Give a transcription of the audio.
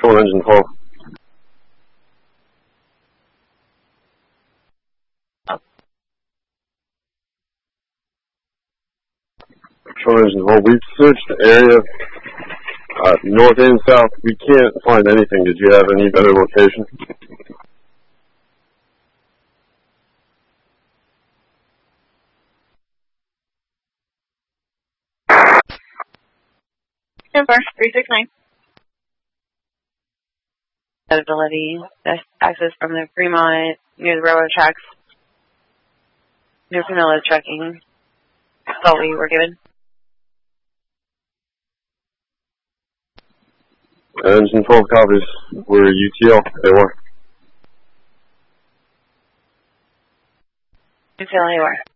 Control engine 12. Control engine 12. We've searched the area, north and south. We can't find anything. Did you have any better location? Denver, 369. Ability, access from the Fremont near the railroad tracks. Near Pinellas trucking. That's all we were given. Engine 12 copies. We're UTL. They were. UTL, they were.